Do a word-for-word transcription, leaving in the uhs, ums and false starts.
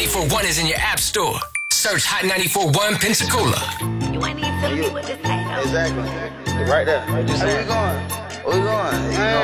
ninety-four point one is in your app store. Search Hot ninety-four point one Pensacola. You ain't even telling me what to say, though. Exactly. Right there. Right, just Where we going? Where we going? You